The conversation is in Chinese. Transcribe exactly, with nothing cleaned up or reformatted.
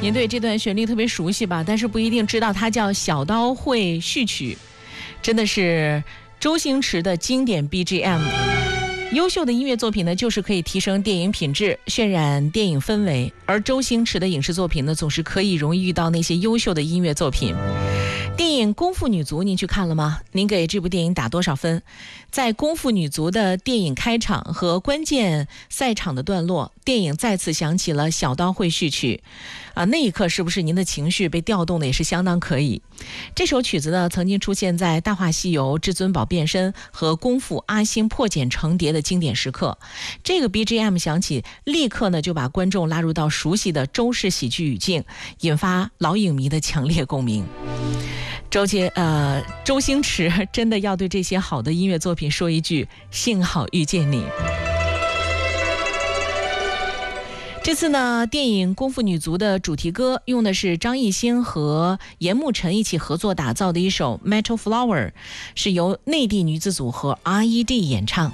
您对这段旋律特别熟悉吧？但是不一定知道它叫《小刀会序曲》，真的是周星驰的经典 B G M。优秀的音乐作品呢，就是可以提升电影品质，渲染电影氛围。而周星驰的影视作品呢，总是可以容易遇到那些优秀的音乐作品。电影《功夫女足》您去看了吗？您给这部电影打多少分？在《功夫女足》的电影开场和关键赛场的段落，电影再次响起了《小刀会序曲》啊，那一刻是不是您的情绪被调动的也是相当可以？这首曲子呢，曾经出现在《大话西游》至尊宝变身和《功夫阿星破茧成蝶》的经典时刻。这个 B G M 响起，立刻呢就把观众拉入到熟悉的周氏喜剧语境，引发老影迷的强烈共鸣。周杰呃，周星驰真的要对这些好的音乐作品说一句：幸好遇见你。这次呢，电影《功夫女足》的主题歌用的是张艺兴和严慕辰一起合作打造的一首《Metal Flower》，是由内地女子组合 R E D 演唱。